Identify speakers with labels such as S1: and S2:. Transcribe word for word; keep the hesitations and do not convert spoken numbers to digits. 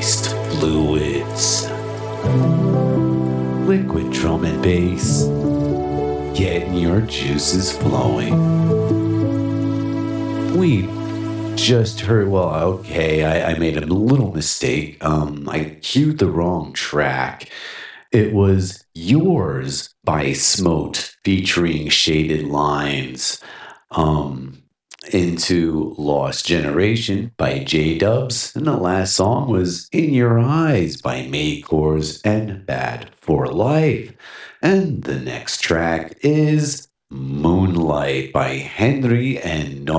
S1: Moist Fluids. Liquid drum and bass. Getting your juices flowing. We just heard, well, okay, I, I made a little mistake. Um, I cued the wrong track. It was Yours by Smote featuring Shaded Lines. Um, into Lost Generation by J-Dubs. And the last song was In Your Eyes by Maycors and Bad for Life. And the next track is Moonlight by Henry and